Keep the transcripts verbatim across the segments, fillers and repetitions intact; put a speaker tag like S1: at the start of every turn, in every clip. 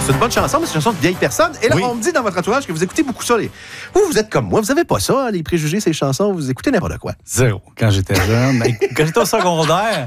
S1: C'est une bonne chanson, mais c'est une chanson de vieille personne. Et là,
S2: Oui.
S1: on me dit dans votre entourage que vous écoutez beaucoup ça. Les... Vous, vous êtes comme moi. Vous n'avez pas ça, hein, les préjugés, ces chansons. Vous écoutez n'importe quoi.
S2: Zéro. Quand j'étais jeune, quand j'étais au secondaire,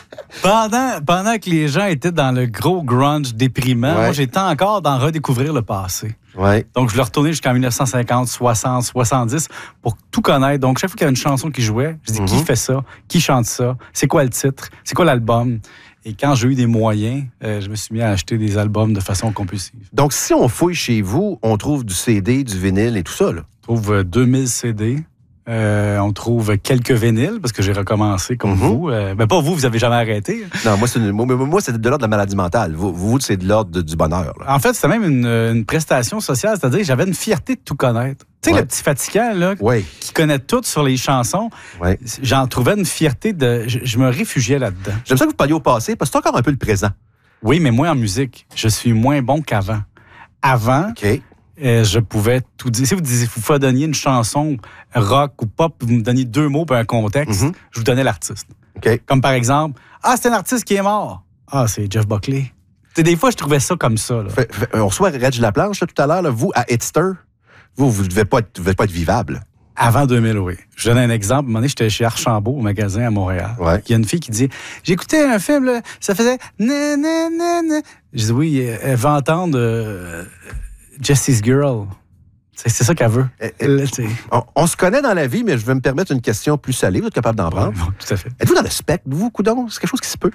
S2: pendant, pendant que les gens étaient dans le gros grunge déprimant,
S1: Ouais.
S2: moi, j'étais encore dans redécouvrir le passé.
S1: Ouais.
S2: Donc, je l'ai retourné jusqu'en dix-neuf cent cinquante, soixante, soixante-dix pour tout connaître. Donc, chaque fois qu'il y avait une chanson qui jouait, je dis,
S1: Mm-hmm.
S2: qui fait ça? Qui chante ça? C'est quoi le titre? C'est quoi l'album? Et quand j'ai eu des moyens, euh, je me suis mis à acheter des albums de façon compulsive.
S1: Donc, si on fouille chez vous, on trouve du C D, du vinyle et tout ça, là.
S2: On trouve euh, deux mille C D. Euh, on trouve quelques vinyles, parce que j'ai recommencé comme
S1: Mm-hmm.
S2: vous. Euh, ben, pas vous, vous avez jamais arrêté.
S1: Non, moi, c'est, une- moi, moi, c'est de l'ordre de la maladie mentale. Vous, vous c'est de l'ordre de- du bonheur, là.
S2: En fait, c'était même une, une prestation sociale, c'est-à-dire que j'avais une fierté de tout connaître. Tu sais,
S1: Ouais.
S2: le petit fatigant, là,
S1: Oui.
S2: qui connaît tout sur les chansons,
S1: Ouais.
S2: j'en trouvais une fierté de... Je, je me réfugiais là-dedans.
S1: J'aime ça que vous parliez au passé, parce que c'est encore un peu le présent.
S2: Oui, mais moi, en musique, je suis moins bon qu'avant. Avant,
S1: OK.
S2: euh, je pouvais tout dire. Si vous disiez, vous donniez une chanson rock ou pop, vous me donniez deux mots pour un contexte,
S1: Mhm.
S2: je vous donnais l'artiste.
S1: OK.
S2: Comme par exemple, « Ah, c'est un artiste qui est mort. » Ah, c'est Jeff Buckley. Tu sais, des fois, je trouvais ça comme ça. Là.
S1: Fait- fait- on reçoit Reg Laplanche, là, tout à l'heure, là, vous, à Hitster, vous, vous ne devez pas être, vous devez pas être vivable.
S2: Avant deux mille, oui. Je donne un exemple. À un moment donné, j'étais chez Archambault, au magasin à Montréal.
S1: Ouais.
S2: Il y a une fille qui dit « J'écoutais un film, là, ça faisait... na, na, na, na. » Je dis « Oui, elle veut entendre euh, Jessie's Girl. » C'est c'est ça qu'elle veut.
S1: Eh, eh,
S2: Là, tu sais.
S1: On, on se connaît dans la vie, mais je vais me permettre une question plus salée. Vous êtes capable d'en prendre?
S2: Ouais, bon, tout à fait.
S1: Êtes-vous dans le spectre, vous, coudon? C'est quelque chose qui se peut.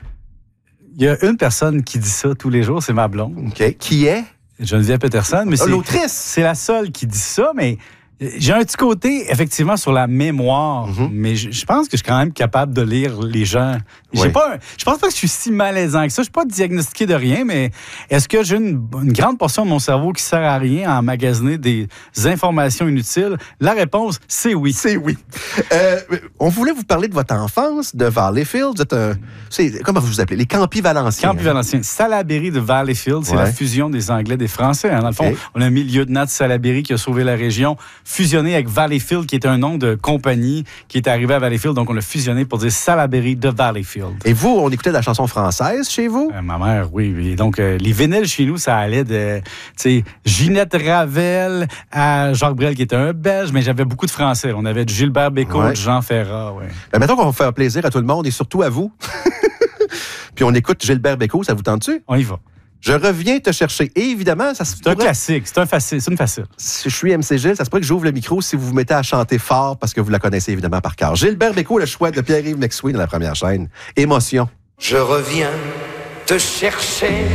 S2: Il y a une personne qui dit ça tous les jours, c'est ma blonde,
S1: OK. Qui est?
S2: Geneviève Peterson. Mais
S1: Ah,
S2: c'est,
S1: l'autrice.
S2: c'est la seule qui dit ça, mais j'ai un petit côté, effectivement, sur la mémoire,
S1: Mhm.
S2: mais je, je pense que je suis quand même capable de lire les gens. J'ai
S1: Oui.
S2: pas un- je pense pas que je suis si malaisant que ça. Je suis pas diagnostiqué de rien, mais est-ce que j'ai une, une grande portion de mon cerveau qui sert à rien à emmagasiner des informations inutiles? La réponse, c'est oui.
S1: C'est oui. Euh, on voulait vous parler de votre enfance, de Valleyfield. Vous êtes un... c'est- comment vous vous appelez? Les Campis Valenciens.
S2: Campi Valencien. Salaberry de Valleyfield, c'est
S1: Ouais.
S2: la fusion des Anglais des Français. hein. Dans le fond,
S1: OK.
S2: on a mis le lieutenant de Salaberry qui a sauvé la région, fusionné avec Valleyfield, qui est un nom de compagnie qui est arrivé à Valleyfield. Donc, on l'a fusionné pour dire Salaberry de Valleyfield.
S1: Et vous, on écoutait de la chanson française chez vous?
S2: Euh, ma mère, oui. oui. Donc, euh, les vinyles chez nous, ça allait de, tu sais, Ginette Ravel à Jacques Brel, qui était un Belge, mais j'avais beaucoup de Français. On avait du Gilbert Bécaud,
S1: Ouais.
S2: du Jean Ferrat, oui.
S1: Ben, mettons qu'on va faire plaisir à tout le monde et surtout à vous. Puis on écoute Gilbert Bécaud, ça vous tente-tu?
S2: On y va.
S1: Je reviens te chercher. Et évidemment, ça se
S2: C'est un
S1: pourrait-
S2: classique, c'est un facile, c'est une facile.
S1: Si je suis M C Gilles, ça se pourrait que j'ouvre le micro si vous vous mettez à chanter fort parce que vous la connaissez évidemment par cœur. Gilbert Bécaud, le choix de Pierre-Yves McSween dans la première chaîne. Émotion.
S3: Je reviens te chercher.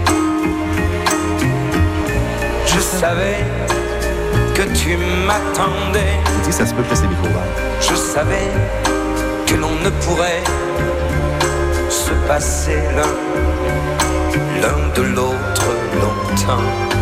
S3: Je savais que tu m'attendais.
S1: Vous dites, ça se peut que c'est micro ouvert.
S3: Je savais que l'on ne pourrait se passer l'un, l'un de l'autre longtemps.